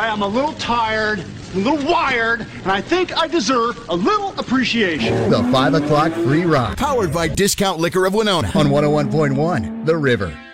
why I'm a little tired, a little wired, and I think I deserve a little appreciation. The 5 o'clock free rock. Powered by Discount Liquor of Winona. On 101.1, The River.